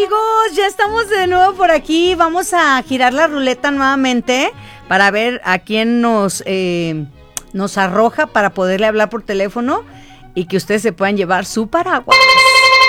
amigos? Ya estamos de nuevo por aquí. Vamos a girar la ruleta nuevamente para ver a quién nos arroja para poderle hablar por teléfono y que ustedes se puedan llevar su paraguas.